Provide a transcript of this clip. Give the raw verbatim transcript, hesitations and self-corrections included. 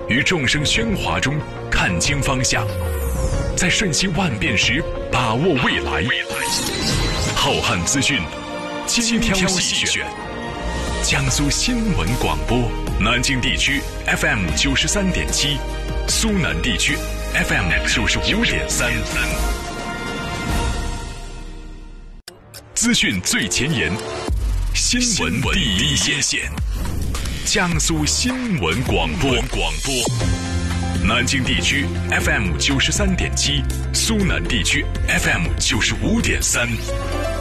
于众生喧哗中看清方向，在瞬息万变时把握未来。浩瀚资讯，精挑细选。江苏新闻广播，南京地区 F M 九十三点七，苏南地区 F M 九十五点三。资讯最前沿，新闻第一线。江苏新闻广播，广播，南京地区 F M 九十三点七，苏南地区 F M 九十五点三。